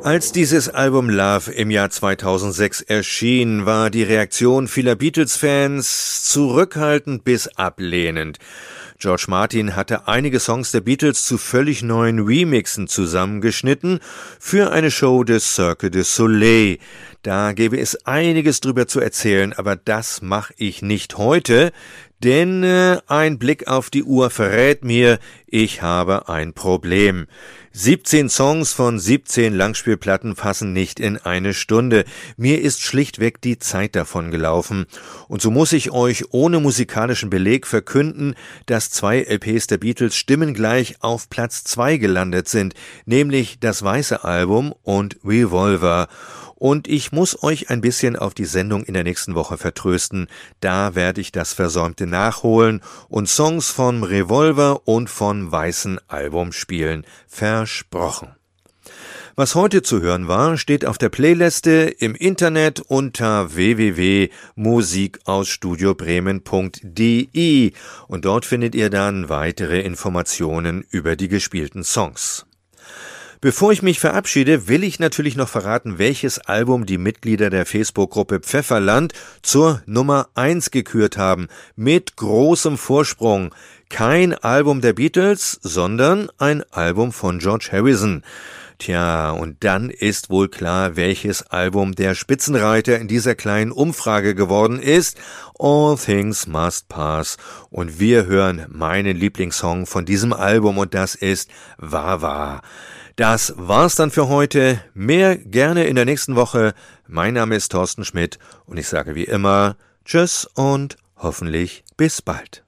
Als dieses Album Love im Jahr 2006 erschien, war die Reaktion vieler Beatles-Fans zurückhaltend bis ablehnend. George Martin hatte einige Songs der Beatles zu völlig neuen Remixen zusammengeschnitten für eine Show des Cirque du Soleil. Da gäbe es einiges drüber zu erzählen, aber das mache ich nicht heute, denn ein Blick auf die Uhr verrät mir, ich habe ein Problem. 17 Songs von 17 Langspielplatten passen nicht in eine Stunde. Mir ist schlichtweg die Zeit davon gelaufen. Und so muss ich euch ohne musikalischen Beleg verkünden, dass 2 LPs der Beatles stimmengleich auf Platz 2 gelandet sind, nämlich das Weiße Album und Revolver. Und ich muss euch ein bisschen auf die Sendung in der nächsten Woche vertrösten. Da werde ich das Versäumte nachholen und Songs vom Revolver und vom Weißen Album spielen. Versprochen. Was heute zu hören war, steht auf der Playliste im Internet unter www.musikausstudiobremen.de und dort findet ihr dann weitere Informationen über die gespielten Songs. Bevor ich mich verabschiede, will ich natürlich noch verraten, welches Album die Mitglieder der Facebook-Gruppe Pfefferland zur Nummer 1 gekürt haben. Mit großem Vorsprung. Kein Album der Beatles, sondern ein Album von George Harrison. Tja, und dann ist wohl klar, welches Album der Spitzenreiter in dieser kleinen Umfrage geworden ist. All Things Must Pass. Und wir hören meinen Lieblingssong von diesem Album und das ist Wawa. Das war's dann für heute. Mehr gerne in der nächsten Woche. Mein Name ist Thorsten Schmidt und ich sage wie immer Tschüss und hoffentlich bis bald.